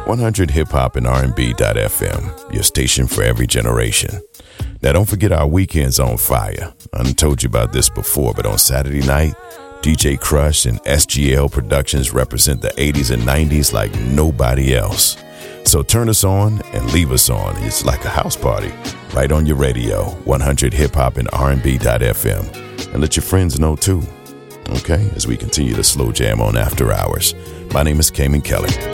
100 Hip Hop and R&B.FM, your station for every generation. Now, don't forget our weekends on fire. I done told you about this before, but on Saturday night, DJ Crush and SGL Productions represent the 80s and 90s like nobody else. So turn us on and leave us on. It's like a house party right on your radio, 100 Hip Hop and R&B.FM. And let your friends know too, okay, as we continue to slow jam on After Hours. My name is Cayman Kelly.